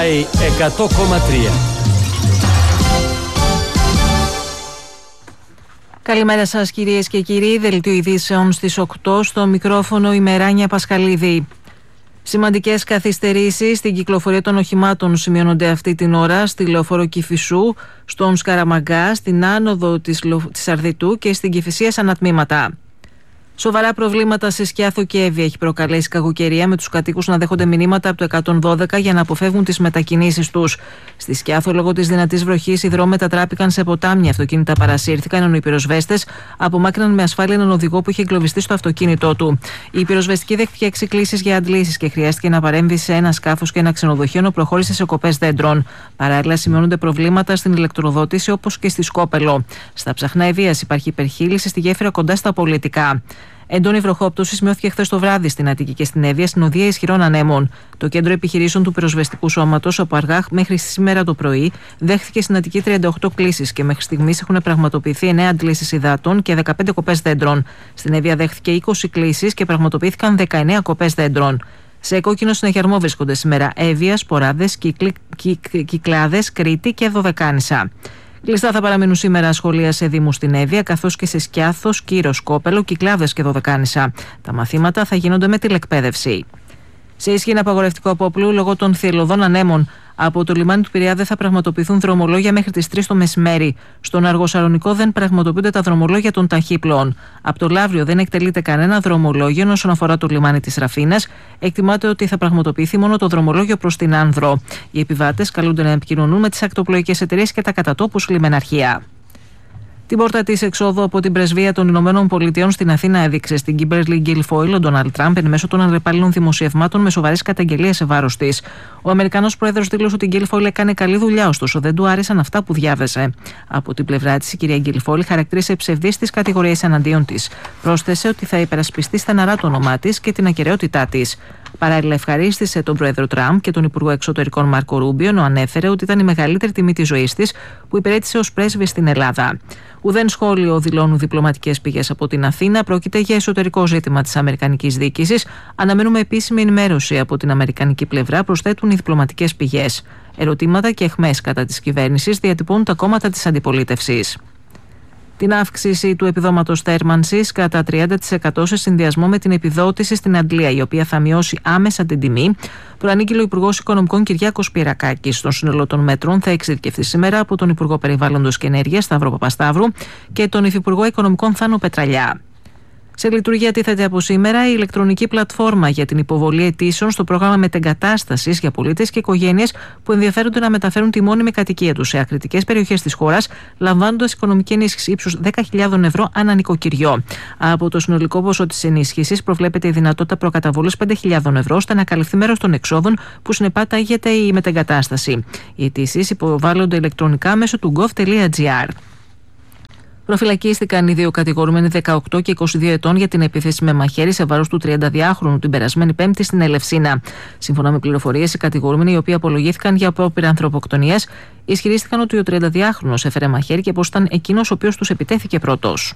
LA 100,3. Καλημέρα σας κυρίες και κύριοι, δελτίο ειδήσεων στις 8, στο μικρόφωνο η Μεράνια Πασχαλίδη. Σημαντικές καθυστερήσεις στην κυκλοφορία των οχημάτων σημειώνονται αυτή την ώρα στη Λεωφόρο Κηφισού, στον Σκαραμαγκά, στην άνοδο της Αρδιτού και στην Κηφισία σαν τμήματα. Σοβαρά προβλήματα σε Σκιάθο και Εύβοια έχει προκαλέσει κακοκαιρία, με τους κατοίκους να δέχονται μηνύματα από το 112 για να αποφεύγουν τις μετακινήσεις τους. Στη Σκιάθο, λόγω της δυνατής βροχής, οι δρόμοι μετατράπηκαν σε ποτάμια, αυτοκίνητα παρασύρθηκαν, ενώ οι πυροσβέστες απομάκρυναν με ασφάλεια έναν οδηγό που είχε εγκλωβιστεί στο αυτοκίνητό του. Η πυροσβεστική δέχτηκε 6 κλήσεις για αντλήσεις και χρειάστηκε να παρέμβει σε ένα σκάφος και ένα ξενοδοχείο, ενώ προχώρησε σε κοπές δέντρων. Παράλληλα, σημειώνονται προβλήματα στην ηλεκτροδότηση, όπως και στη Σκόπελο. Στα Ψαχνά Ευβοίας υπάρχει υπερχείληση στη γέφυρα κοντά στα Πολιτικά. Έντονη βροχόπτωση σημειώθηκε χθες το βράδυ στην Αττική και στην Εύβοια, στην οδεία ισχυρών ανέμων. Το κέντρο επιχειρήσεων του πυροσβεστικού σώματος από αργά μέχρι σήμερα το πρωί δέχθηκε στην Αττική 38 κλήσεις και μέχρι στιγμής έχουν πραγματοποιηθεί 9 αντλήσεις υδάτων και 15 κοπές δέντρων. Στην Εύβοια δέχθηκε 20 κλήσεις και πραγματοποιήθηκαν 19 κοπές δέντρων. Σε κόκκινο συνεχερμό βρίσκονται σήμερα Εύβοια, Σποράδες, Κυκλάδες, Κρήτη και Δωδεκάνησα. Κλειστά θα παραμείνουν σήμερα σχολεία σε δήμους στην Εύβοια, καθώς και σε Σκιάθος, Κύρο, Σκόπελο, Κυκλάδες και Δωδεκάνησα. Τα μαθήματα θα γίνονται με τηλεκπαίδευση. Σε ισχύ είναι απαγορευτικό απόπλου λόγω των θυελλωδών ανέμων. Από το λιμάνι του Πειραιά δεν θα πραγματοποιηθούν δρομολόγια μέχρι τις 3 το μεσημέρι. Στον Αργοσαλονικό δεν πραγματοποιούνται τα δρομολόγια των ταχύπλοων. Από το Λαύριο δεν εκτελείται κανένα δρομολόγιο όσον αφορά το λιμάνι της Ραφίνας. Εκτιμάται ότι θα πραγματοποιηθεί μόνο το δρομολόγιο προς την Άνδρο. Οι επιβάτες καλούνται να επικοινωνούν με τις ακτοπλοϊκές εταιρείες και τα κατατόπους λιμεναρχεία. Την πόρτα της εξόδου από την πρεσβεία των Ηνωμένων Πολιτειών στην Αθήνα έδειξε στην Kimberly Guilfoyle ο Ντόναλντ Τραμπ εν μέσω των αλλεπάλληλων δημοσιευμάτων με σοβαρές καταγγελίες σε βάρος της. Ο Αμερικανός πρόεδρος δήλωσε ότι η Guilfoyle έκανε καλή δουλειά, ωστόσο δεν του άρεσαν αυτά που διάβεσε. Από την πλευρά της, η κυρία Guilfoyle χαρακτήρισε ψευδείς τις κατηγορίες εναντίον της. Πρόσθεσε ότι θα υπερασπιστεί στεναρά το όνομά της και την ακεραιότητά της. Παράλληλα, ευχαρίστησε τον πρόεδρο Τραμπ και τον Υπουργό Εξωτερικών Μάρκο Ρούμπιο, ενώ ανέφερε ότι ήταν η μεγαλύτερη τιμή της ζωής της που υπηρέτησε ως πρέσβη στην Ελλάδα. Ουδέν σχόλιο δηλώνουν διπλωματικές πηγές από την Αθήνα. Πρόκειται για εσωτερικό ζήτημα της αμερικανικής διοίκησης. Αναμένουμε επίσημη ενημέρωση από την αμερικανική πλευρά, προσθέτουν οι διπλωματικές πηγές. Ερωτήματα και αιχμές κατά της κυβέρνησης διατυπώνουν τα κόμματα της αντιπολίτευσης. Την αύξηση του επιδόματος θέρμανσης κατά 30% σε συνδυασμό με την επιδότηση στην αντλία, η οποία θα μειώσει άμεσα την τιμή, προανήγγειλε ο Υπουργός Οικονομικών Κυριάκος Πυρακάκης. Το σύνολο των μέτρων θα εξειδικευτεί σήμερα από τον Υπουργό Περιβάλλοντος και Ενέργειας Σταύρο Παπασταύρου και τον Υφυπουργό Οικονομικών Θάνο Πετραλιά. Σε λειτουργία τίθεται από σήμερα η ηλεκτρονική πλατφόρμα για την υποβολή αιτήσεων στο πρόγραμμα μετεγκατάστασης για πολίτες και οικογένειες που ενδιαφέρονται να μεταφέρουν τη μόνιμη κατοικία τους σε ακριτικές περιοχές της χώρας, λαμβάνοντας οικονομική ενίσχυση ύψους 10.000 ευρώ ανά νοικοκυριό. Από το συνολικό ποσό της ενίσχυσης προβλέπεται η δυνατότητα προκαταβολής 5.000 ευρώ, ώστε να καλυφθεί μέρος των εξόδων που συνεπάγεται η μετεγκατάσταση. Οι αιτήσεις υποβάλλονται ηλεκτρονικά μέσω του gov.gr. Προφυλακίστηκαν οι δύο κατηγορούμενοι 18 και 22 ετών για την επίθεση με μαχαίρι σε βάρος του 32χρονου την περασμένη Πέμπτη στην Ελευσίνα. Σύμφωνα με πληροφορίες, οι κατηγορούμενοι, οι οποίοι απολογήθηκαν για απόπειρα ανθρωποκτονίας, ισχυρίστηκαν ότι ο 32χρονος έφερε μαχαίρι και πως ήταν εκείνος ο οποίος τους επιτέθηκε πρώτος.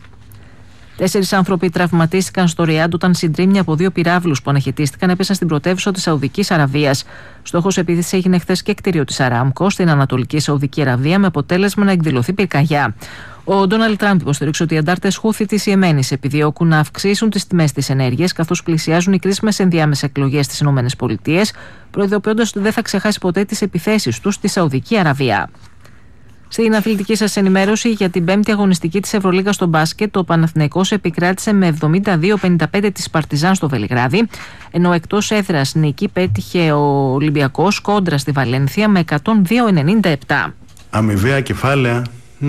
4 άνθρωποι τραυματίστηκαν στο Ριάντ όταν συντρίμμια από 2 πυράβλους που αναχαιτίστηκαν έπεσαν στην πρωτεύουσα της Σαουδικής Αραβίας. Στόχος επίθεσης έγινε χθες και κτίριο της Αράμκο στην Ανατολική Σαουδική Αραβία, με αποτέλεσμα να εκδηλωθεί πυρκαγιά. Ο Ντόναλντ Τραμπ υποστηρίξε ότι οι αντάρτες Χούθη της Ιεμένης επιδιώκουν να αυξήσουν τις τιμές της ενέργειας, καθώς πλησιάζουν οι κρίσιμες ενδιάμεσες εκλογές στις ΗΠΑ, προειδοποιώντας ότι δεν θα ξεχάσει ποτέ τις επιθέσεις του στη Σαουδική Αραβία. Στην αθλητική σας ενημέρωση για την 5η αγωνιστική της Ευρωλίγας στο μπάσκετ, ο Παναθηναϊκός επικράτησε με 72-55 της Παρτιζάν στο Βελιγράδι, ενώ εκτός έδρας νίκη πέτυχε ο Ολυμπιακός κόντρα στη Βαλένθια με 102-97. Αμοιβαία κεφάλαια.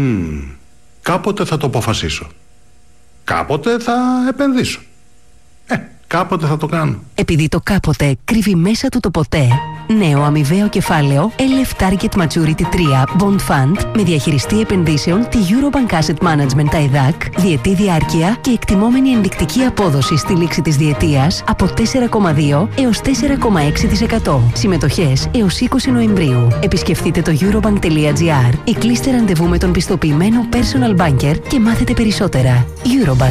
Κάποτε θα το αποφασίσω. Κάποτε θα επενδύσω. Κάποτε θα το κάνω. Επειδή το κάποτε κρύβει μέσα του το ποτέ, νέο αμοιβαίο κεφάλαιο LF Target Maturity 3 Bond Fund με διαχειριστή επενδύσεων τη Eurobank Asset Management ΤΑΕΔΑΚ, διετή διάρκεια και εκτιμόμενη ενδεικτική απόδοση στη λήξη της διετίας από 4,2 έως 4,6%. Συμμετοχές έως 20 Νοεμβρίου. Επισκεφτείτε το eurobank.gr ή κλείστε ραντεβού με τον πιστοποιημένο personal banker και μάθετε περισσότερα. Eurobank.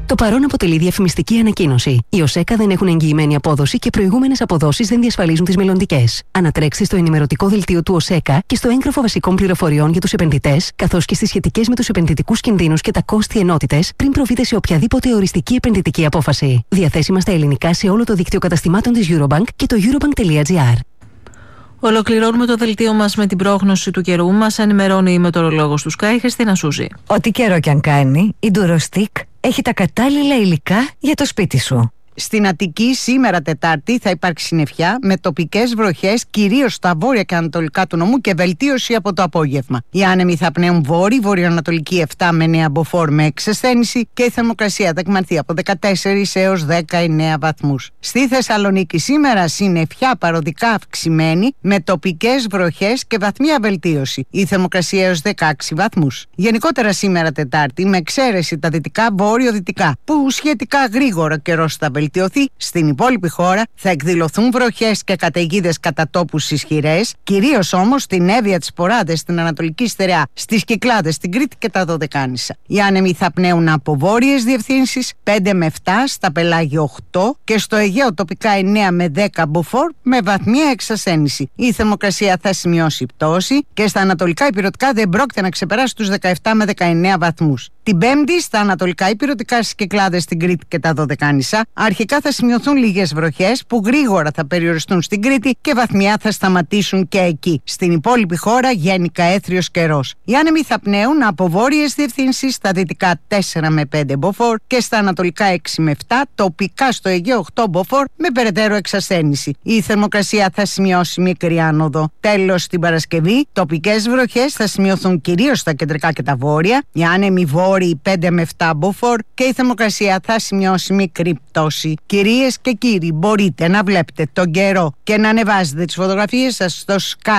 Το παρόν αποτελεί διαφημιστική ανακοίνωση. Οι ΟΣΕΚΑ δεν έχουν εγγυημένη απόδοση και προηγούμενες αποδόσεις δεν διασφαλίζουν τις μελλοντικές. Ανατρέξτε στο ενημερωτικό δελτίο του ΟΣΕΚΑ και στο έγγραφο βασικών πληροφοριών για τους επενδυτές, καθώς και στις σχετικές με τους επενδυτικούς κινδύνους και τα κόστη ενότητες, πριν προβείτε σε οποιαδήποτε οριστική επενδυτική απόφαση. Διαθέσιμα στα ελληνικά σε όλο το δίκτυο καταστημάτων της Eurobank και το eurobank.gr. Ολοκληρώνουμε το δελτίο μας με την πρόγνωση του καιρού. Μας ενημερώνει η μετεωρολόγος του Sky, Χριστίνα Σούζη. Ό,τι καιρό κι αν κάνει, η Durostick έχει τα κατάλληλα υλικά για το σπίτι σου. Στην Αττική σήμερα Τετάρτη θα υπάρξει συννεφιά με τοπικές βροχές κυρίως στα βόρεια και ανατολικά του νομού και βελτίωση από το απόγευμα. Οι άνεμοι θα πνέουν βορειοανατολική 7 με 9 μποφόρ με εξασθένηση και η θερμοκρασία θα εκμανθεί από 14 έως 19 βαθμούς. Στη Θεσσαλονίκη σήμερα συννεφιά παροδικά αυξημένη με τοπικές βροχές και βαθμία βελτίωση. Η θερμοκρασία έως 16 βαθμούς. Γενικότερα σήμερα Τετάρτη με εξαίρεση τα δυτικά βόρειο-δυτικά που σχετικά γρήγορα καιρός θα βελτιωθεί, στην υπόλοιπη χώρα θα εκδηλωθούν βροχές και καταιγίδες κατά τόπους ισχυρές, κυρίως όμως στην Εύβοια, τις Ποράδες, στην Ανατολική Στερεά, στις Κυκλάδες, στην Κρήτη και τα Δωδεκάνησα. Οι άνεμοι θα πνέουν από βόρειες διευθύνσεις 5 με 7, στα πελάγια 8 και στο Αιγαίο τοπικά 9 με 10 μποφόρ με βαθμία εξασθένηση. Η θερμοκρασία θα σημειώσει πτώση και στα ανατολικά υπηρετικά δεν πρόκειται να ξεπεράσει τους 17 με 19 βαθμούς. Την Πέμπτη στα ανατολικά υπηρετικά, στις Κυκλάδες, στην Κρήτη και τα Δωδεκάνησα, αρχικά θα σημειωθούν λίγες βροχές που γρήγορα θα περιοριστούν στην Κρήτη και βαθμιά θα σταματήσουν και εκεί. Στην υπόλοιπη χώρα γενικά έθριος καιρός. Οι άνεμοι θα πνέουν από βόρειες διευθύνσεις στα δυτικά 4 με 5 μποφόρ και στα ανατολικά 6 με 7, τοπικά στο Αιγαίο 8 μποφόρ με περαιτέρω εξασθένηση. Η θερμοκρασία θα σημειώσει μικρή άνοδο. Τέλος, την Παρασκευή, τοπικές βροχές θα σημειωθούν κυρίως στα κεντρικά και τα βόρεια. Οι άνεμοι βόρειοι 5 με 7 μποφόρ και η θερμοκρασία θα σημειώσει μικρή πτώση. Κυρίες και κύριοι, μπορείτε να βλέπετε τον καιρό και να ανεβάζετε τις φωτογραφίες σας στο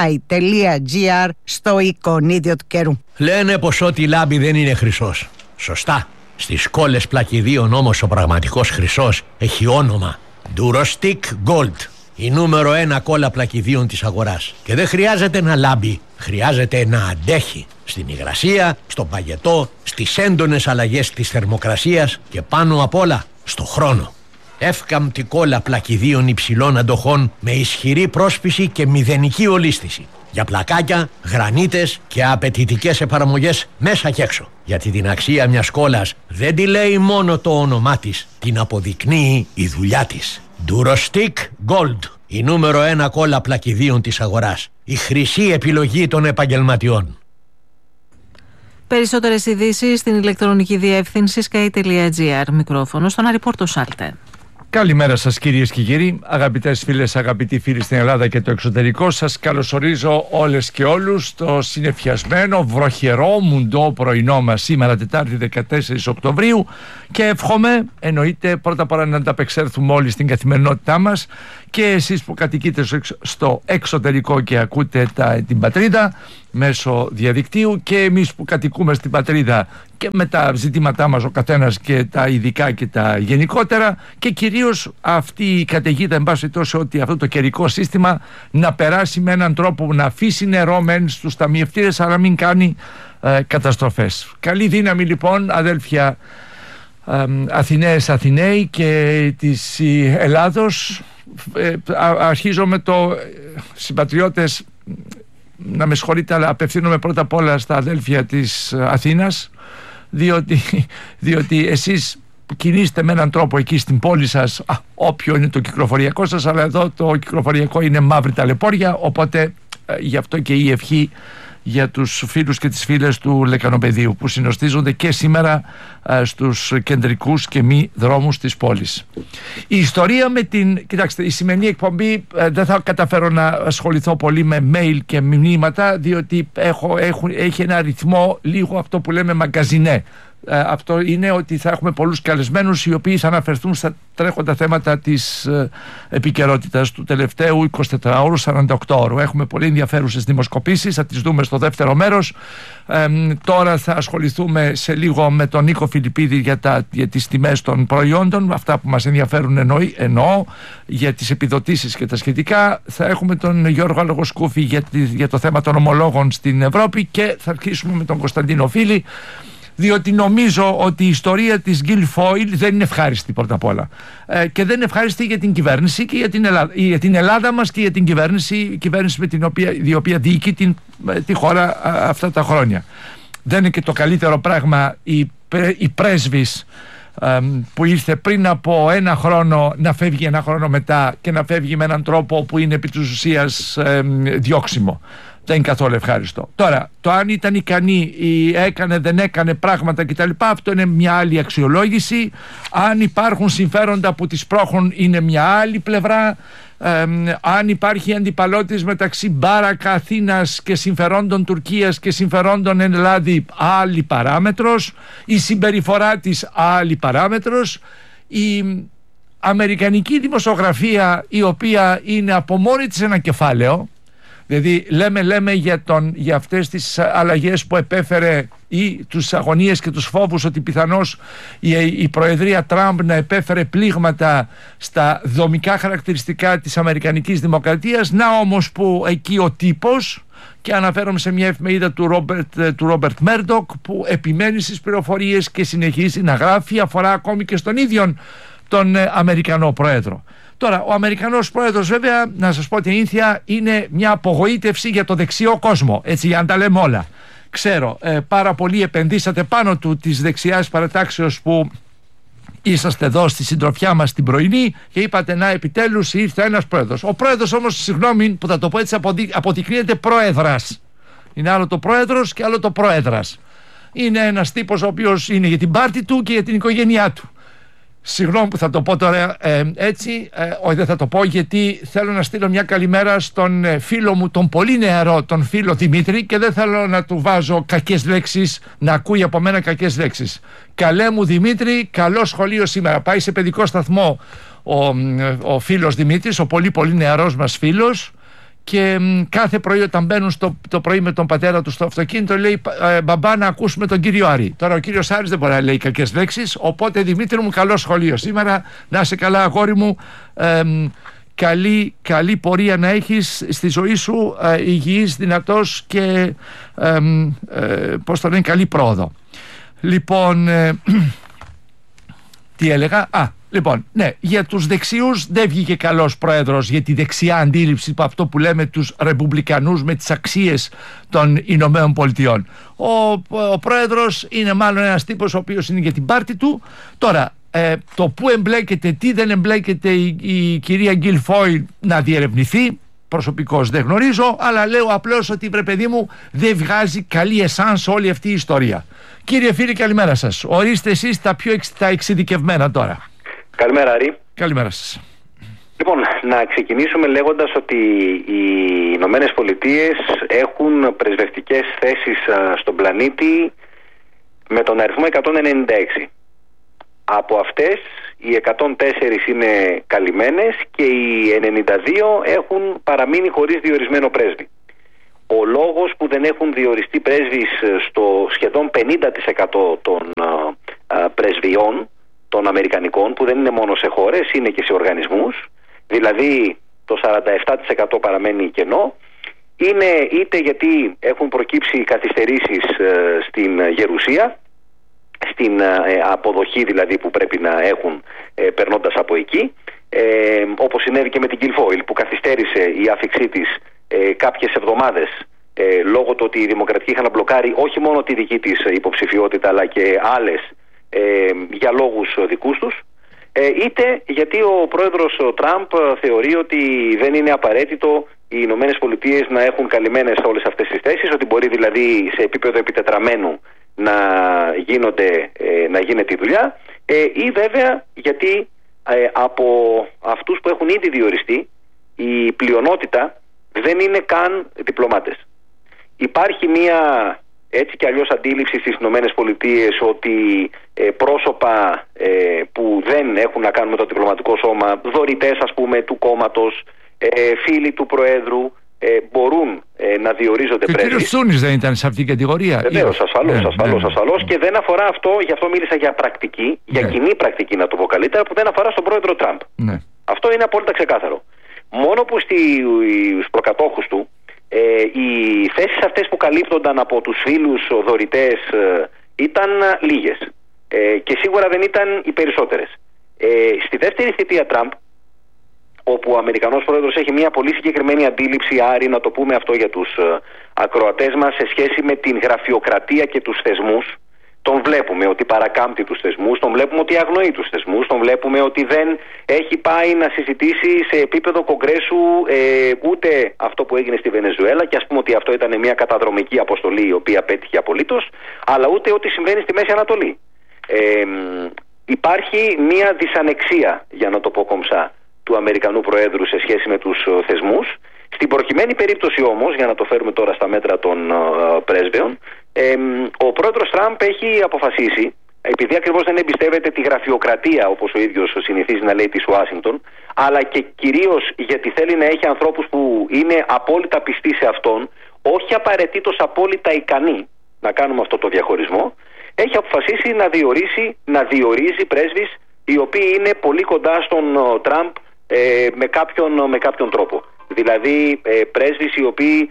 sky.gr στο εικονίδιο του καιρού. Λένε πως ό,τι λάμπει δεν είναι χρυσός. Σωστά. Στις κόλλες πλακιδίων όμως ο πραγματικός χρυσός έχει όνομα Durostick Gold. Η νούμερο 1 κόλλα πλακιδίων της αγοράς. Και δεν χρειάζεται να λάμπει, χρειάζεται να αντέχει. Στην υγρασία, στον παγετό, στις έντονες αλλαγές της θερμοκρασίας και πάνω απ' όλα στο χρόνο. Εύκαμπτη κόλλα πλακιδίων υψηλών αντοχών με ισχυρή πρόσπιση και μηδενική ολίσθηση. Για πλακάκια, γρανίτες και απαιτητικές εφαρμογές μέσα και έξω. Γιατί την αξία μιας κόλλας δεν τη λέει μόνο το όνομά της, την αποδεικνύει η δουλειά της. Durostick Gold, η νούμερο 1 κόλλα πλακιδίων της αγοράς. Η χρυσή επιλογή των επαγγελματιών. Περισσότερες ειδήσεις στην ηλεκτρονική διεύθυνση sky.gr. Μικρόφωνο στον Άρη Πόρτο Σάλτε. Καλημέρα σας κυρίες και κύριοι, αγαπητές φίλες, αγαπητοί φίλοι στην Ελλάδα και το εξωτερικό. Σας καλωσορίζω όλες και όλους στο συννεφιασμένο, βροχερό, μουντό πρωινό μας σήμερα Τετάρτη 14 Οκτωβρίου και εύχομαι, εννοείται, πρώτα απ' όλα να ανταπεξέλθουμε όλοι στην καθημερινότητά μας και εσείς που κατοικείτε στο εξωτερικό και ακούτε την πατρίδα μέσω διαδικτύου και εμείς που κατοικούμε στην πατρίδα και με τα ζητήματά μας ο καθένας και τα ειδικά και τα γενικότερα και κυρίως αυτή η καταιγίδα, εν πάση τόσο, ότι αυτό το καιρικό σύστημα να περάσει με έναν τρόπο που να αφήσει νερό μεν στους ταμιευτήρες αλλά μην κάνει καταστροφές. Καλή δύναμη λοιπόν αδέλφια Αθηναίες, Αθηναίοι και της Ελλάδος. Αρχίζω με το συμπατριώτες, να με συγχωρείτε, αλλά απευθύνομαι πρώτα απ' όλα στα αδέλφια της Αθήνας, διότι εσείς κινείστε με έναν τρόπο εκεί στην πόλη σας, όποιο είναι το κυκλοφοριακό σας, αλλά εδώ το κυκλοφοριακό είναι μαύρη ταλαιπώρια, οπότε γι' αυτό και η ευχή για τους φίλους και τις φίλες του Λεκανοπεδίου που συνοστίζονται και σήμερα στους κεντρικούς και μη δρόμους της πόλης. Η ιστορία με κοιτάξτε, η σημερινή εκπομπή δεν θα καταφέρω να ασχοληθώ πολύ με mail και μηνύματα, διότι έχει ένα ρυθμό λίγο αυτό που λέμε μαγκαζινέ. Αυτό είναι ότι θα έχουμε πολλούς καλεσμένους οι οποίοι θα αναφερθούν στα τρέχοντα θέματα της επικαιρότητας του τελευταίου 24ωρου, 48ωρου. Έχουμε πολύ ενδιαφέρουσες δημοσκοπήσεις, θα τις δούμε στο δεύτερο μέρος. Τώρα θα ασχοληθούμε σε λίγο με τον Νίκο Φιλιππίδη για τις τιμές των προϊόντων, αυτά που μας ενδιαφέρουν εννοώ, για τις επιδοτήσεις και τα σχετικά. Θα έχουμε τον Γιώργο Αλογοσκούφη για το θέμα των ομολόγων στην Ευρώπη και θα αρχίσουμε με τον Κωνσταντίνο Φίλη διότι νομίζω ότι η ιστορία της Guilfoyle δεν είναι ευχάριστη πρώτα απ' όλα, και δεν είναι ευχάριστη για την κυβέρνηση και για την Ελλάδα μας και για την κυβέρνηση με η οποία διοικεί τη χώρα αυτά τα χρόνια. Δεν είναι και το καλύτερο πράγμα η πρέσβης που ήρθε πριν από ένα χρόνο να φεύγει ένα χρόνο μετά και να φεύγει με έναν τρόπο που είναι επί της ουσίας διώξιμο. Δεν είναι καθόλου ευχάριστο. Τώρα, το αν ήταν ικανή ή έκανε, δεν έκανε πράγματα κτλ., αυτό είναι μια άλλη αξιολόγηση. Αν υπάρχουν συμφέροντα που τις πρόχουν, είναι μια άλλη πλευρά. Αν υπάρχει αντιπαλώτης μεταξύ Μπάρακα Αθήνας και συμφερόντων Τουρκίας και συμφερόντων Ελλάδη, άλλη παράμετρος. Η συμπεριφορά της, άλλη παράμετρος. Η αμερικανική δημοσιογραφία, η οποία είναι από μόνη της ένα κεφάλαιο, δηλαδή λέμε για αυτές τις αλλαγές που επέφερε ή τους αγωνίες και τους φόβους ότι πιθανώς η Προεδρία Τραμπ να επέφερε πλήγματα στα δομικά χαρακτηριστικά της Αμερικανικής Δημοκρατίας. Να όμως που εκεί ο τύπος, και αναφέρομαι σε μια εφημερίδα του Ρόμπερτ Μέρντοκ, που επιμένει στις πληροφορίες και συνεχίζει να γράφει, αφορά ακόμη και στον ίδιο τον Αμερικανό Πρόεδρο. Τώρα, ο Αμερικανός Πρόεδρος, βέβαια, να σας πω την ήθεια, είναι μια απογοήτευση για το δεξιό κόσμο, έτσι, για να τα λέμε όλα. Ξέρω, πάρα πολλοί επενδύσατε πάνω του της δεξιάς παρατάξεως που είσαστε εδώ στη συντροφιά μας την πρωινή και είπατε να, επιτέλους ήρθε ένας πρόεδρος. Ο πρόεδρος όμως, συγγνώμη που θα το πω έτσι, αποδεικνύεται πρόεδρας. Είναι άλλο το πρόεδρος και άλλο το πρόεδρας. Είναι ένας τύπος ο οποίος είναι για την πάρτη του και για την οικογένειά του. Συγγνώμη που θα το πω τώρα έτσι, όχι, δεν θα το πω, γιατί θέλω να στείλω μια καλημέρα στον φίλο μου, τον πολύ νεαρό, τον φίλο Δημήτρη, και δεν θέλω να του βάζω κακές λέξεις, να ακούει από μένα κακές λέξεις. Καλέ μου Δημήτρη, καλό σχολείο σήμερα. Πάει σε παιδικό σταθμό ο φίλος Δημήτρης, ο πολύ πολύ νεαρός μας φίλος, και κάθε πρωί όταν μπαίνουν το πρωί με τον πατέρα του στο αυτοκίνητο, λέει μπαμπά, να ακούσουμε τον κύριο Άρη. Τώρα ο κύριος Άρης δεν μπορεί να λέει κακές λέξεις, οπότε Δημήτρη μου, καλό σχολείο σήμερα, να είσαι καλά αγόρι μου, καλή πορεία να έχεις στη ζωή σου, υγιής, δυνατός και πώς το λένε, καλή πρόοδο. Λοιπόν, τι έλεγα, λοιπόν, ναι, για τους δεξιούς δεν βγήκε καλός πρόεδρος, για τη δεξιά αντίληψη από αυτό που λέμε τους ρεπουμπλικανούς με τις αξίες των Ηνωμένων Πολιτειών. Ο πρόεδρος είναι μάλλον ένας τύπος ο οποίος είναι για την πάρτη του. Τώρα, το που εμπλέκεται, τι δεν εμπλέκεται η κυρία Guilfoyle να διερευνηθεί. Προσωπικώς δεν γνωρίζω, αλλά λέω απλώς ότι, βρε παιδί μου, δεν βγάζει καλή εσάνς όλη αυτή η ιστορία. Κύριε φίλε, καλημέρα σας. Ορίστε εσείς τα εξειδικευμένα τώρα. Καλημέρα, Άρη. Καλημέρα σας. Λοιπόν, να ξεκινήσουμε λέγοντας ότι οι Ηνωμένες Πολιτείες έχουν πρεσβευτικές θέσεις στον πλανήτη με τον αριθμό 196. Από αυτές οι 104 είναι καλυμμένες και οι 92 έχουν παραμείνει χωρίς διορισμένο πρέσβη. Ο λόγος που δεν έχουν διοριστεί πρέσβεις στο σχεδόν 50% των πρεσβειών των Αμερικανικών, που δεν είναι μόνο σε χώρες, είναι και σε οργανισμούς, δηλαδή το 47% παραμένει κενό, είναι είτε γιατί έχουν προκύψει καθυστερήσεις στην γερουσία, στην αποδοχή δηλαδή που πρέπει να έχουν περνώντας από εκεί, όπως συνέβη και με την Guilfoyle, που καθυστέρησε η άφιξή της κάποιες εβδομάδες λόγω του ότι οι Δημοκρατικοί είχαν μπλοκάρει όχι μόνο τη δική της υποψηφιότητα αλλά και άλλες για λόγους δικούς τους, είτε γιατί ο πρόεδρος Τραμπ θεωρεί ότι δεν είναι απαραίτητο οι Ηνωμένες Πολιτείες να έχουν καλυμμένες όλες αυτές τις θέσεις, ότι μπορεί δηλαδή σε επίπεδο επιτετραμένου να γίνεται η δουλειά, ή βέβαια γιατί από αυτούς που έχουν ήδη διοριστεί η πλειονότητα δεν είναι καν διπλωμάτες. Υπάρχει μια έτσι κι αλλιώς αντίληψη στις Ηνωμένες Πολιτείες ότι πρόσωπα που δεν έχουν να κάνουν με το διπλωματικό σώμα, δωρητές ας πούμε του κόμματος, φίλοι του Προέδρου, μπορούν να διορίζονται πρέσβεις. Και ο κύριος Τσούνης δεν ήταν σε αυτήν την κατηγορία? Βεβαίως, ασφαλώς. Και δεν αφορά αυτό, γι' αυτό μίλησα για πρακτική, για κοινή πρακτική να το πω καλύτερα, που δεν αφορά στον πρόεδρο Τραμπ. Ναι. Αυτό είναι απόλυτα ξεκάθαρο. Μόνο που στους προκατόχους του οι θέσεις αυτές που καλύπτονταν από τους φίλους δωρητές ήταν λίγες και σίγουρα δεν ήταν οι περισσότερες. Στη δεύτερη θητεία Τραμπ, όπου ο Αμερικανός πρόεδρος έχει μια πολύ συγκεκριμένη αντίληψη, Άρη, να το πούμε αυτό για τους ακροατές μας, σε σχέση με την γραφειοκρατία και τους θεσμούς. Τον βλέπουμε ότι παρακάμπτει τους θεσμούς, τον βλέπουμε ότι αγνοεί τους θεσμούς, τον βλέπουμε ότι δεν έχει πάει να συζητήσει σε επίπεδο κογκρέσου ούτε αυτό που έγινε στη Βενεζουέλα, και ας πούμε ότι αυτό ήταν μια καταδρομική αποστολή η οποία πέτυχε απολύτως, αλλά ούτε ό,τι συμβαίνει στη Μέση Ανατολή. Υπάρχει μια δυσανεξία, για να το πω κομψά, του Αμερικανού Προέδρου σε σχέση με τους θεσμούς. Στην προκειμένη περίπτωση όμως, για να το φέρουμε τώρα στα μέτρα των πρέσβεων, ο πρόεδρος Τραμπ έχει αποφασίσει, επειδή ακριβώς δεν εμπιστεύεται τη γραφειοκρατία, όπως ο ίδιος συνηθίζει να λέει, της Ουάσιγκτον, αλλά και κυρίως γιατί θέλει να έχει ανθρώπους που είναι απόλυτα πιστοί σε αυτόν, όχι απαραίτητος απόλυτα ικανοί να κάνουμε αυτό το διαχωρισμό, έχει αποφασίσει να διορίζει πρέσβεις οι οποίοι είναι πολύ κοντά στον Τραμπ με κάποιον τρόπο. Δηλαδή πρέσβεις οι οποίοι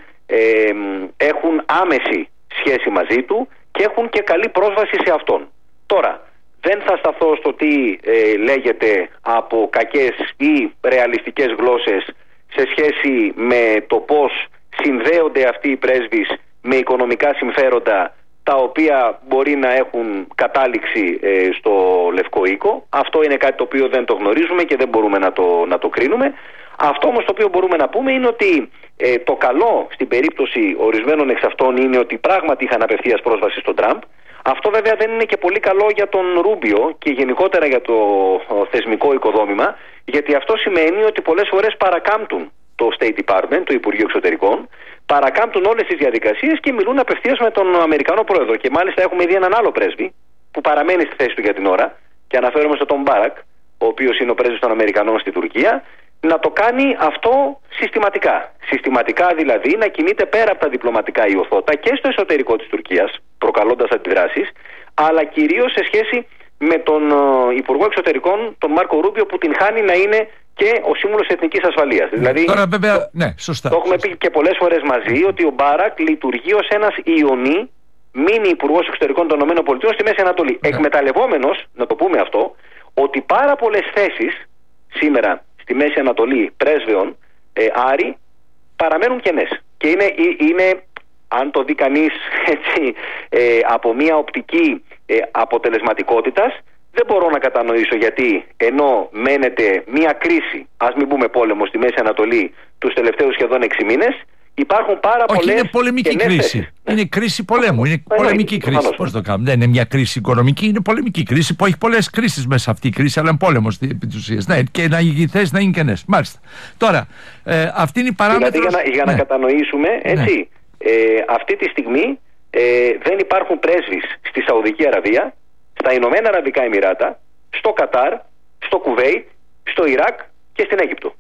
έχουν άμεση σχέση μαζί του και έχουν και καλή πρόσβαση σε αυτόν. Τώρα, δεν θα σταθώ στο τι λέγεται από κακές ή ρεαλιστικές γλώσσες σε σχέση με το πώς συνδέονται αυτοί οι πρέσβεις με οικονομικά συμφέροντα τα οποία μπορεί να έχουν κατάληξη στο Λευκό Οίκο. Αυτό είναι κάτι το οποίο δεν το γνωρίζουμε και δεν μπορούμε να το κρίνουμε. Αυτό όμως το οποίο μπορούμε να πούμε είναι ότι το καλό στην περίπτωση ορισμένων εξ αυτών είναι ότι πράγματι είχαν απευθείας πρόσβαση στον Τραμπ. Αυτό βέβαια δεν είναι και πολύ καλό για τον Ρούμπιο και γενικότερα για το θεσμικό οικοδόμημα, γιατί αυτό σημαίνει ότι πολλές φορές παρακάμπτουν το State Department, το Υπουργείο Εξωτερικών, παρακάμπτουν όλες τις διαδικασίες και μιλούν απευθείας με τον Αμερικανό Πρόεδρο. Και μάλιστα έχουμε δει έναν άλλο πρέσβη που παραμένει στη θέση του για την ώρα, και αναφέρομαι στον Μπάρακ, ο οποίος είναι ο πρέσβης των Αμερικανών στη Τουρκία, να το κάνει αυτό συστηματικά. Συστηματικά δηλαδή να κινείται πέρα από τα διπλωματικά ιωθώτα και στο εσωτερικό της Τουρκίας, προκαλώντας αντιδράσεις, αλλά κυρίως σε σχέση με τον Υπουργό Εξωτερικών, τον Μάρκο Ρούμπιο, που την χάνει να είναι και ο σύμβουλος εθνικής ασφαλείας. Δηλαδή, τώρα βέβαια, ναι, σωστά. Το έχουμε πει και πολλές φορές μαζί ότι ο Μπάρακ λειτουργεί ως ένας ιονί μίνι Υπουργός Εξωτερικών των ΗΠΑ στη Μέση Ανατολή. Ναι. Εκμεταλλευόμενος, να το πούμε αυτό, ότι πάρα πολλές θέσεις σήμερα στη Μέση Ανατολή πρέσβεων, Άρη, παραμένουν κενές. Και είναι αν το δει κανείς έτσι, από μια οπτική αποτελεσματικότητας, δεν μπορώ να κατανοήσω γιατί, ενώ μένεται μια κρίση, ας μην πούμε πόλεμο, στη Μέση Ανατολή τους τελευταίους σχεδόν 6 μήνες, υπάρχουν πάρα πολλές. Όχι, είναι πολεμική κρίση. Είναι κρίση πολέμου. Είναι πολεμική κρίση. Πώς το κάνουμε? Δεν είναι μια κρίση οικονομική, είναι πολεμική κρίση που έχει πολλές κρίσεις μέσα αυτή η κρίση, αλλά είναι πόλεμος επί της ουσίας. Ναι, και οι θέσεις να είναι κενές. Μάλιστα. Τώρα, αυτή είναι η παράμετρος. Δηλαδή, για να κατανοήσουμε, έτσι, αυτή τη στιγμή δεν υπάρχουν πρέσβεις στη Σαουδική Αραβία, στα Ηνωμένα Αραβικά Εμιράτα, στο Κατάρ, στο Κουβέιτ, στο Ιράκ και στην Αίγυπτο.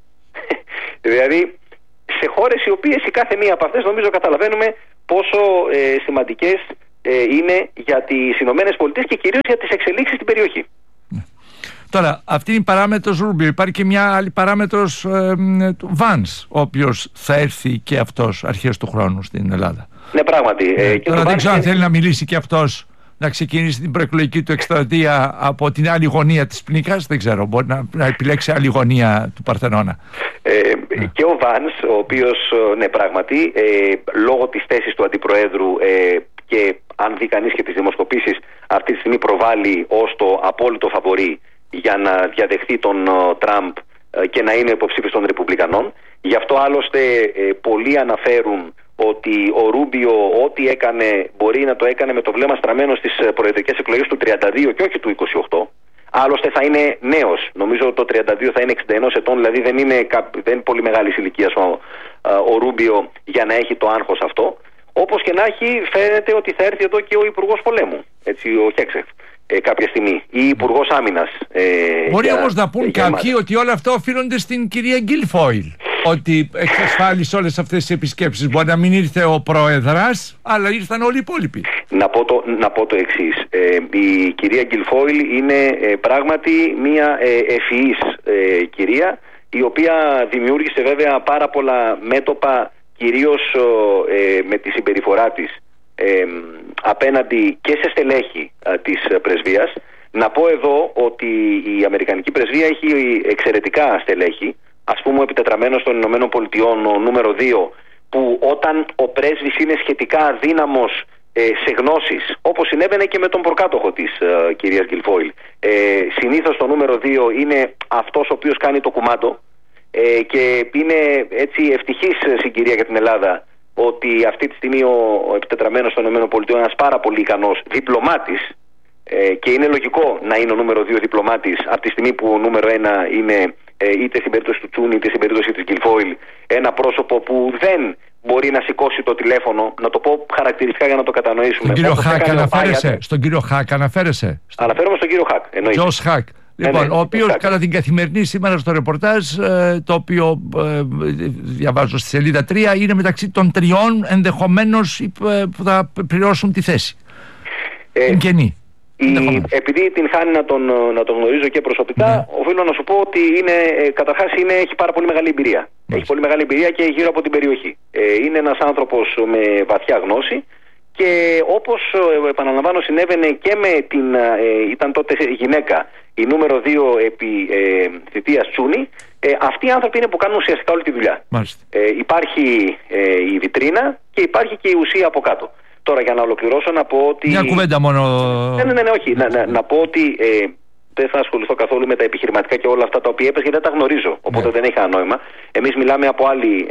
Δηλαδή, σε χώρες οι οποίες η κάθε μία από αυτές, νομίζω καταλαβαίνουμε πόσο σημαντικές είναι για τις Ηνωμένες Πολιτείες και κυρίως για τις εξελίξεις στην περιοχή. Τώρα, αυτή είναι η παράμετρος Ρούμπιο. Υπάρχει και μια άλλη παράμετρος του Βάνς, ο οποίος θα έρθει και αυτός αρχές του χρόνου στην Ελλάδα. Ναι, πράγματι. Τώρα δεν ξέρω αν θέλει να μιλήσει και αυτός, να ξεκινήσει την προεκλογική του εκστρατεία από την άλλη γωνία της Πνίκας. Δεν ξέρω, μπορεί να επιλέξει άλλη γωνία του Παρθενώνα. Και ο Βάνς, ο οποίος, ναι, πράγματι, λόγω της θέσης του Αντιπροέδρου και αν δει κανείς και τις δημοσκοπήσεις, αυτή τη στιγμή προβάλλει ως το απόλυτο φαβορί για να διαδεχθεί τον Τραμπ και να είναι υποψήφιος των Ρεπουμπλικανών. Γι' αυτό άλλωστε πολλοί αναφέρουν ότι ο Ρούμπιο ό,τι έκανε μπορεί να το έκανε με το βλέμμα στραμμένο στις προεδρικές εκλογές του 32 και όχι του 28. Άλλωστε θα είναι νέος. Νομίζω το 32 θα είναι 61 ετών, δηλαδή δεν είναι πολύ μεγάλης ηλικίας ο Ρούμπιο για να έχει το άγχος αυτό. Όπως και να έχει, φαίνεται ότι θα έρθει εδώ και ο Υπουργός Πολέμου, έτσι, ο Χέξεφ, κάποια στιγμή, ή Υπουργός Άμυνας. Μπορεί όμως να πούν κάποιοι ότι όλα αυτά οφείλονται στην κυρία Γκίλφοιλ, ότι εξασφάλισε όλες αυτές τις επισκέψεις. Μπορεί να μην ήρθε ο πρόεδρας, αλλά ήρθαν όλοι οι υπόλοιποι. Να πω το εξής. Η κυρία Γκίλφοιλ είναι πράγματι μια ευφυής κυρία, η οποία δημιούργησε βέβαια πάρα πολλά μέτωπα, κυρίως με τη συμπεριφορά της, απέναντι και σε στελέχη της πρεσβείας. Να πω εδώ ότι η Αμερικανική πρεσβεία έχει εξαιρετικά στελέχη, ας πούμε ο επιτετραμένος των Ηνωμένων Πολιτειών, ο νούμερο 2, που όταν ο πρέσβης είναι σχετικά αδύναμος σε γνώσεις, όπως συνέβαινε και με τον προκάτοχο της κυρίας Γκιλφόιλ, συνήθως το νούμερο 2 είναι αυτός ο οποίος κάνει το κουμάντο, και είναι έτσι ευτυχής συγκυρία για την Ελλάδα ότι αυτή τη στιγμή ο επιτετραμένος των ΗΠΑ είναι ένας πάρα πολύ ικανός διπλωμάτης, και είναι λογικό να είναι ο νούμερο 2 διπλωμάτης από τη στιγμή που ο νούμερο 1 είναι, είτε στην περίπτωση του Τσούνι είτε στην περίπτωση της Γκιλφόιλ, ένα πρόσωπο που δεν μπορεί να σηκώσει το τηλέφωνο. Να το πω χαρακτηριστικά για να το κατανοήσουμε. Στον κύριο Χακ αναφέρεσαι. Αναφέρομαι στον κύριο Χακ. Τζος Χακ. Λοιπόν, ο οποίος κατά την Καθημερινή σήμερα στο ρεπορτάζ, το οποίο διαβάζω στη σελίδα 3, είναι μεταξύ των 3 ενδεχομένως που θα πληρώσουν τη θέση. Είναι κενή. Επειδή την χάνει να τον γνωρίζω και προσωπικά, οφείλω να σου πω ότι καταρχάς έχει πάρα πολύ μεγάλη εμπειρία. Έχει πολύ μεγάλη εμπειρία και γύρω από την περιοχή. Είναι ένας άνθρωπος με βαθιά γνώση, και όπως επαναλαμβάνω συνέβαινε και με ήταν τότε γυναίκα, η νούμερο 2 επί θητείας Τσούνι, αυτοί οι άνθρωποι είναι που κάνουν ουσιαστικά όλη τη δουλειά. Υπάρχει η βιτρίνα και υπάρχει και η ουσία από κάτω. Τώρα, για να ολοκληρώσω, να πω ότι... Μια κουβέντα μόνο... Ναι, όχι. Να πω ότι δεν θα ασχοληθώ καθόλου με τα επιχειρηματικά και όλα αυτά τα οποία έπαιζε, γιατί δεν τα γνωρίζω. Οπότε δεν έχει κανένα νόημα. Εμείς μιλάμε από άλλη...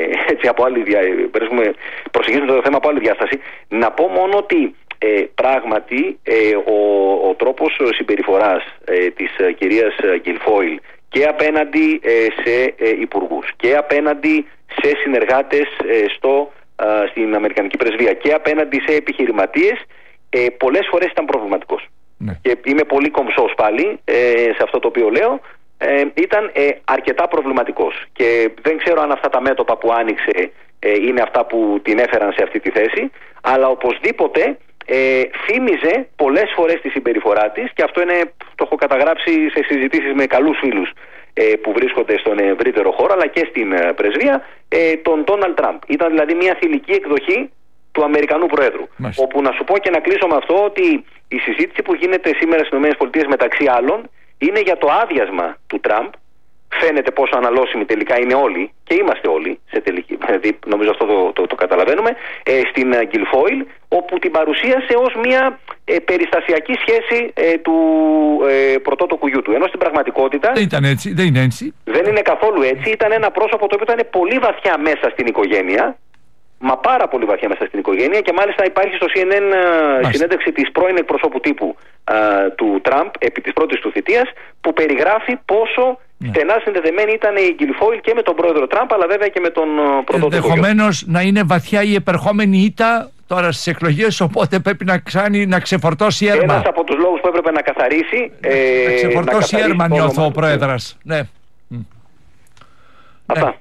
προσεγγίζουμε το θέμα από άλλη διάσταση. Να πω μόνο ότι πράγματι ο τρόπος συμπεριφοράς της κυρίας Γκιλφόιλ και απέναντι σε υπουργούς και απέναντι σε συνεργάτες στην Αμερικανική πρεσβεία και απέναντι σε επιχειρηματίες, πολλές φορές ήταν προβληματικός. Και είμαι πολύ κομψός πάλι σε αυτό το οποίο λέω. Ήταν αρκετά προβληματικός, και δεν ξέρω αν αυτά τα μέτωπα που άνοιξε είναι αυτά που την έφεραν σε αυτή τη θέση, αλλά οπωσδήποτε θύμιζε πολλές φορές τη συμπεριφορά της, και αυτό το έχω καταγράψει σε συζητήσεις με καλούς φίλους που βρίσκονται στον ευρύτερο χώρο αλλά και στην πρεσβεία, τον Ντόναλντ Τραμπ. Ήταν δηλαδή μια θηλυκή εκδοχή του Αμερικανού Προέδρου. Όπου να σου πω και να κλείσω με αυτό ότι η συζήτηση που γίνεται σήμερα στις ΗΠΑ μεταξύ άλλων είναι για το άδειασμα του Τραμπ. Φαίνεται πόσο αναλώσιμοι τελικά είναι όλοι, και είμαστε όλοι σε τελική, δηλαδή νομίζω αυτό το καταλαβαίνουμε, στην Γκιλφόιλ, όπου την παρουσίασε ως μια περιστασιακή σχέση του πρωτότοκου γιού του. Ενώ στην πραγματικότητα δεν είναι έτσι. Δεν είναι καθόλου έτσι. Ήταν ένα πρόσωπο το οποίο ήταν πολύ βαθιά μέσα στην οικογένεια, μα πάρα πολύ βαθιά μέσα στην οικογένεια, και μάλιστα υπάρχει στο CNN συνέντευξη της πρώην εκπροσώπου τύπου του Τραμπ επί της πρώτης του θητείας, που περιγράφει πόσο στενά συνδεδεμένη ήταν η Γκιλφόιλ και με τον πρόεδρο Τραμπ, αλλά βέβαια και με τον πρωτότοκο. Ενδεχομένως να είναι βαθιά η επερχόμενη ήττα τώρα στις εκλογές, οπότε πρέπει να ξεφορτώσει έρμα. Ένας από τους λόγους που έπρεπε να καθαρίσει. Να ξεφορτώσει έρμα, νιώθω ο πρόεδρας. Ναι. Αυτά.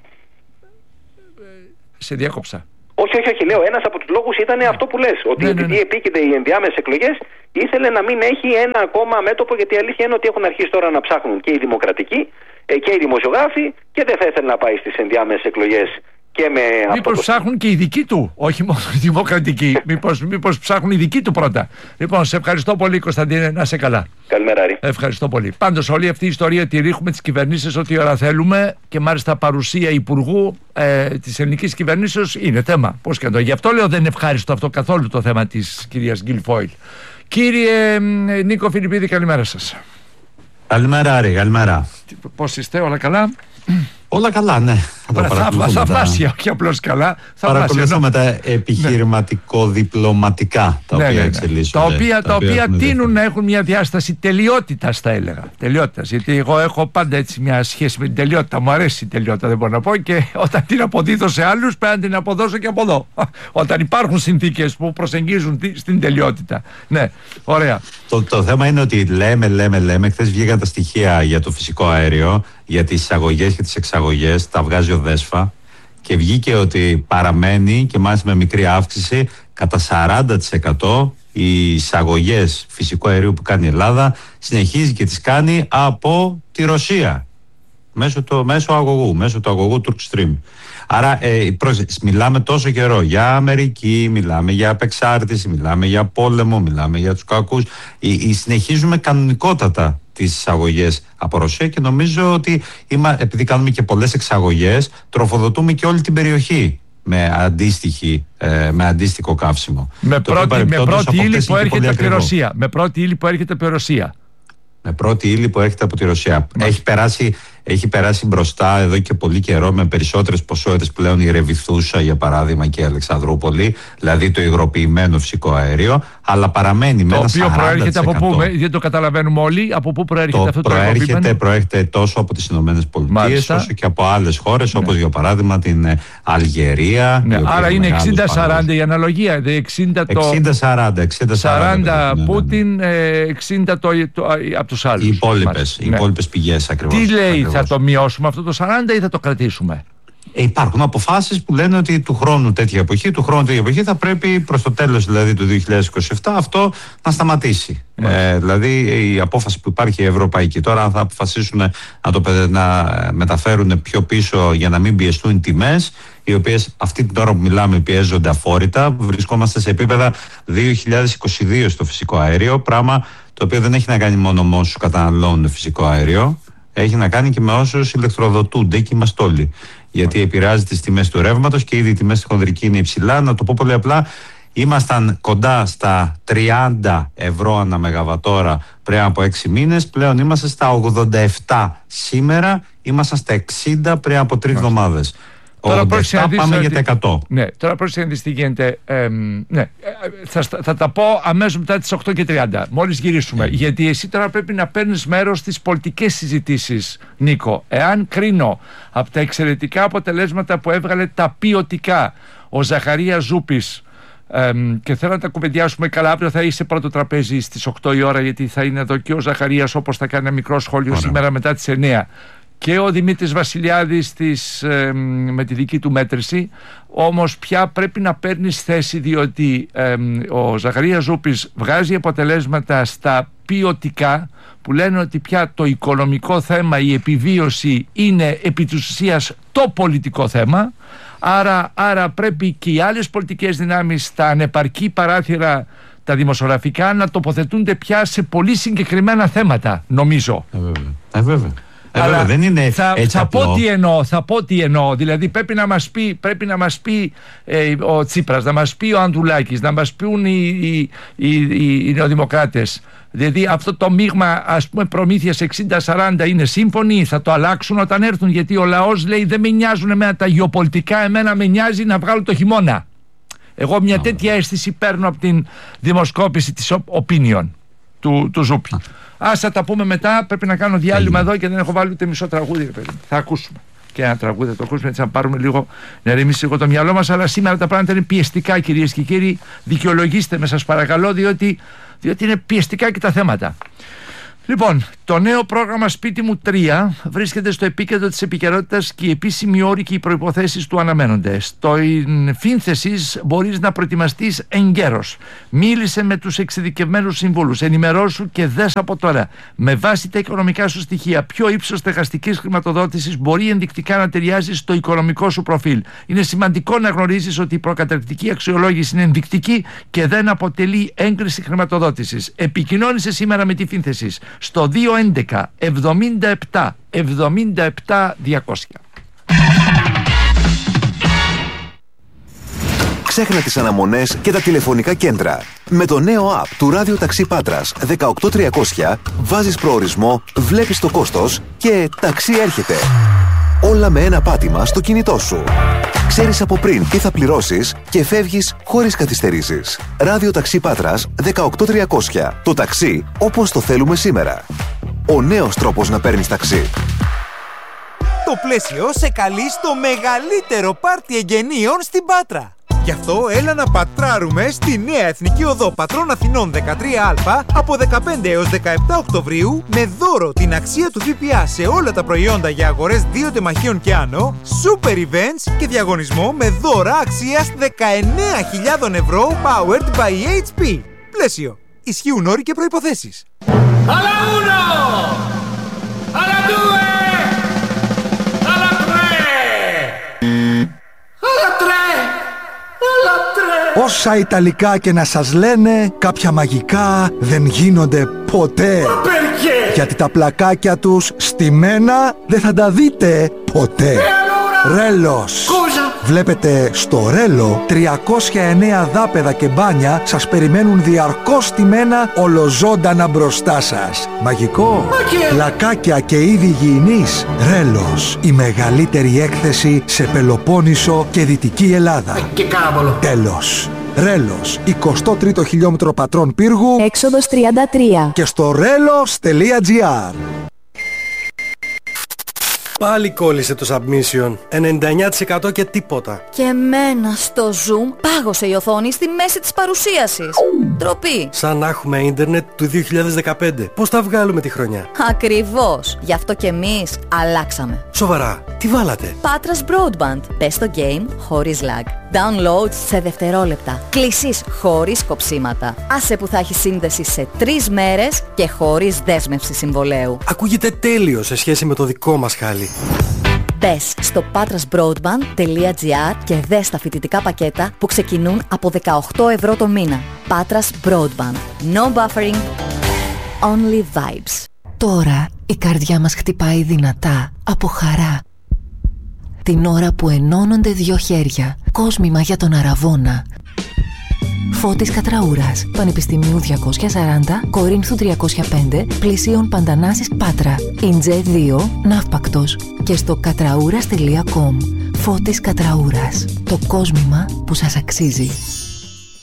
Σε διάκοψα. Όχι, λέω, ένας από τους λόγους ήταν αυτό που λες, ότι επειδή επίκειται οι ενδιάμεσες εκλογές, ήθελε να μην έχει ένα ακόμα μέτωπο, γιατί η αλήθεια είναι ότι έχουν αρχίσει τώρα να ψάχνουν και οι δημοκρατικοί και οι δημοσιογράφοι, και δεν θα ήθελε να πάει στις ενδιάμεσες εκλογές και με... Μήπως ψάχνουν και οι δικοί του, όχι μόνο οι δημοκρατικοί. Μήπως ψάχνουν οι δικοί του πρώτα. Λοιπόν, σε ευχαριστώ πολύ, Κωνσταντίνε, να είσαι καλά. Καλημέρα, Άρη. Ευχαριστώ πολύ. Πάντως, όλη αυτή η ιστορία τη ρίχνουμε τις κυβερνήσεις ό,τι ώρα θέλουμε, και μάλιστα παρουσία υπουργού της ελληνικής κυβερνήσεως είναι θέμα. Πώς και το. Γι' αυτό λέω δεν είναι ευχάριστο αυτό καθόλου το θέμα της κυρίας Γκιλφόιλ. Κύριε Νίκο Φιλιππίδη, καλημέρα σας. Καλημέρα, Άρη, καλημέρα. Πώς είστε, όλα καλά? Όλα καλά, ναι. Θαυμάσια, όχι απλώς καλά. Παρακολουθούμε τα επιχειρηματικό-διπλωματικά τα οποία εξελίσσονται. Τα οποία τείνουν να έχουν μια διάσταση τελειότητας, θα έλεγα. Τελειότητας. Γιατί εγώ έχω πάντα έτσι μια σχέση με την τελειότητα. Μου αρέσει η τελειότητα, δεν μπορώ να πω. Και όταν την αποδίδω σε άλλους, πρέπει να την αποδώσω και από εδώ. Όταν υπάρχουν συνθήκες που προσεγγίζουν στην τελειότητα. Ναι, ωραία. Το θέμα είναι ότι λέμε. Χθες βγήκαν τα στοιχεία για το φυσικό αέριο, για τις εισαγωγές και τις εξαγωγές, τα βγάζει ο ΔΕΣΦΑ, και βγήκε ότι παραμένει, και μάλιστα με μικρή αύξηση, κατά 40% οι εισαγωγές φυσικού αερίου που κάνει η Ελλάδα συνεχίζει και τις κάνει από τη Ρωσία μέσω του αγωγού Turk Stream. Άρα μιλάμε τόσο καιρό για Αμερική, μιλάμε για απεξάρτηση, μιλάμε για πόλεμο, μιλάμε για τους κακούς. Συνεχίζουμε κανονικότατα τις εισαγωγές από Ρωσία και νομίζω ότι επειδή κάνουμε και πολλές εξαγωγές, τροφοδοτούμε και όλη την περιοχή με αντίστοιχο καύσιμο. Με πρώτη ύλη που έρχεται από τη Ρωσία. Με πρώτη ύλη που έρχεται από τη Ρωσία. Έχει περάσει μπροστά εδώ και πολύ καιρό με περισσότερες ποσότητες πλέον η Ρεβιθούσα, για παράδειγμα, και η Αλεξανδρούπολη, δηλαδή το υγροποιημένο φυσικό αέριο, αλλά παραμένει με ένα 40%. Το οποίο προέρχεται από πού, δεν το καταλαβαίνουμε όλοι, από πού προέρχεται αυτό το υγροποιημένο. Προέρχεται τόσο από τις Ηνωμένες Πολιτείες όσο και από άλλες χώρες, όπως για παράδειγμα την Αλγερία. Ναι, άρα είναι 60-40 η αναλογία. 60-40 Πούτιν, 60 από τους άλλους. Οι υπόλοιπες πηγές ακριβώς. Τι λέει, θα το μειώσουμε αυτό το 40 ή θα το κρατήσουμε? Υπάρχουν αποφάσεις που λένε ότι του χρόνου τέτοια εποχή θα πρέπει προς το τέλος δηλαδή του 2027 αυτό να σταματήσει. Δηλαδή η απόφαση που υπάρχει η ευρωπαϊκή τώρα, αν θα αποφασίσουν να μεταφέρουν πιο πίσω για να μην πιεστούν οι τιμές, οι οποίες αυτή την ώρα που μιλάμε πιέζονται αφόρητα. Βρισκόμαστε σε επίπεδα 2022 στο φυσικό αέριο, πράγμα το οποίο δεν έχει να κάνει μόνο με όσους καταναλώνουν φυσικό αέριο, έχει να κάνει και με όσους ηλεκτροδοτούνται και είμαστε όλοι. Γιατί επηρεάζει τις τιμές του ρεύματος και ήδη οι τιμές στη χονδρική είναι υψηλά. Να το πω πολύ απλά, ήμασταν κοντά στα 30 ευρώ ανά μεγαβατόρα πριν από 6 μήνες, πλέον είμαστε στα 87 σήμερα, ήμασταν στα 60 πριν από 3 εβδομάδες. Τώρα πάμε για τα 100. Ναι, τώρα πρόσεχε να δεις τι γίνεται. Θα τα πω αμέσως μετά τις 8:30, μόλις γυρίσουμε. Γιατί εσύ τώρα πρέπει να παίρνεις μέρος στις πολιτικές συζητήσεις, Νίκο. Εάν κρίνω από τα εξαιρετικά αποτελέσματα που έβγαλε τα ποιοτικά ο Ζαχαρίας Ζούπης, και θέλω να τα κουβεντιάσουμε καλά. Αύριο θα είσαι πρώτο τραπέζι στις 8 η ώρα, γιατί θα είναι εδώ και ο Ζαχαρίας, όπως θα κάνει ένα μικρό σχόλιο σήμερα μετά τις 9. Και ο Δημήτρης Βασιλιάδης με τη δική του μέτρηση. Όμως πια πρέπει να παίρνεις θέση, διότι ο Ζαχαρίας Ζούπης βγάζει αποτελέσματα στα ποιοτικά που λένε ότι πια το οικονομικό θέμα, η επιβίωση είναι επί της ουσίας το πολιτικό θέμα. Άρα πρέπει και οι άλλες πολιτικές δυνάμεις στα ανεπαρκή παράθυρα τα δημοσιογραφικά να τοποθετούνται πια σε πολύ συγκεκριμένα θέματα, νομίζω. Βέβαια. Αλλά δεν είναι θα πω τι εννοώ. Δηλαδή πρέπει να μας πει ο Τσίπρας, να μας πει ο Ανδρουλάκης, να μας πούν οι νεοδημοκράτες. Δηλαδή αυτό το μείγμα, ας πούμε, προμήθειας 60-40 είναι σύμφωνοι, θα το αλλάξουν όταν έρθουν? Γιατί ο λαός λέει δεν με νοιάζουν εμένα τα γεωπολιτικά, εμένα με νοιάζει να βγάλω το χειμώνα. Εγώ μια τέτοια αίσθηση παίρνω από την δημοσκόπηση της Opinion του Ζούπη. Θα τα πούμε μετά. Πρέπει να κάνω διάλειμμα εδώ και δεν έχω βάλει ούτε μισό τραγούδι. Θα ακούσουμε και ένα τραγούδι, θα το ακούσουμε έτσι να πάρουμε λίγο, να ρεμίσει λίγο το μυαλό μας. Αλλά σήμερα τα πράγματα είναι πιεστικά, κυρίες και κύριοι. Δικαιολογήστε με, σας παρακαλώ, διότι είναι πιεστικά και τα θέματα. Λοιπόν, το νέο πρόγραμμα Σπίτι μου 3 βρίσκεται στο επίκεντρο της επικαιρότητας και οι επίσημοι όροι και οι προϋποθέσεις του αναμένονται. Στο φύνθεσης μπορείς να προετοιμαστείς εγκαίρως. Μίλησε με τους εξειδικευμένους συμβούλους, ενημερώσου και δες από τώρα. Με βάση τα οικονομικά σου στοιχεία, ποιο ύψος στεγαστικής χρηματοδότησης μπορεί ενδεικτικά να ταιριάζει στο οικονομικό σου προφίλ. Είναι σημαντικό να γνωρίζεις ότι η προκαταρκτική αξιολόγηση είναι ενδεικτική και δεν αποτελεί έγκριση χρηματοδότησης. Επικοινώνησε σήμερα με τη φύνθεσης στο 211 77 77 200. Ξέχνα τις αναμονές και τα τηλεφωνικά κέντρα. Με το νέο app του Ράδιο Ταξί Πάτρας 18300 βάζεις προορισμό, βλέπεις το κόστος και ταξί έρχεται. Όλα με ένα πάτημα στο κινητό σου. Ξέρεις από πριν τι θα πληρώσεις και φεύγεις χωρίς καθυστερήσεις. Ράδιο Ταξί Πάτρας 18300. Το ταξί όπως το θέλουμε σήμερα. Ο νέος τρόπος να παίρνεις ταξί. Το Πλαίσιο σε καλεί στο μεγαλύτερο πάρτι εγγενείων στην Πάτρα. Γι' αυτό έλα να πατράρουμε στη νέα Εθνική Οδό Πατρών Αθηνών 13Α από 15 έως 17 Οκτωβρίου με δώρο την αξία του ΦΠΑ σε όλα τα προϊόντα για αγορές 2 τεμαχίων και άνω, super events και διαγωνισμό με δώρα αξίας 19.000 ευρώ powered by HP. Πλαίσιο. Ισχύουν όροι και προϋποθέσεις. Alla uno! Alla due! Alla tre! Όσα Ιταλικά και να σας λένε, κάποια μαγικά δεν γίνονται ποτέ. Γιατί τα πλακάκια τους στημένα δεν θα τα δείτε ποτέ. Ρέλος. Βλέπετε, στο Ρέλο 309 δάπεδα και μπάνια σας περιμένουν διαρκώς στημένα ολοζώντανα μπροστά σας. Μαγικό. Πλακάκια και είδη υγιεινής. Ρέλος. Η μεγαλύτερη έκθεση σε Πελοπόννησο και Δυτική Ελλάδα. Τέλος. Ρέλος, 23ο χιλιόμετρο Πατρών Πύργου, έξοδος 33. Και στο relos.gr. Πάλι κόλλησε το submission. 99% και τίποτα. Και εμένα στο Zoom πάγωσε η οθόνη στη μέση της παρουσίασης. Ντροπή. Σαν να έχουμε ίντερνετ του 2015. Πώς θα βγάλουμε τη χρονιά? Ακριβώς. Γι' αυτό και εμείς αλλάξαμε. Σοβαρά, τι βάλατε? Patras Broadband. Μπες στο game χωρίς lag. Download σε δευτερόλεπτα. Κλήσεις χωρίς κοψίματα. Άσε που θα έχει σύνδεση σε 3 μέρες και χωρίς δέσμευση συμβολαίου. Ακούγεται τέλειο σε σχέση με το δικό μας χάλι. Μπες στο patrasbroadband.gr και δες τα φοιτητικά πακέτα που ξεκινούν από 18 ευρώ το μήνα. Patras Broadband. No buffering. Only vibes. Τώρα η καρδιά μας χτυπάει δυνατά από χαρά. Την ώρα που ενώνονται 2 χέρια. Κόσμημα για τον Αραβώνα. Φώτης Κατραούρας, Πανεπιστημίου 240, Κορίνθου 305, Πλησίων Παντανάσης Πάτρα, Ιντζέ 2, Ναύπακτος και στο κατραούρας.com. Φώτης Κατραούρας, το κόσμημα που σας αξίζει.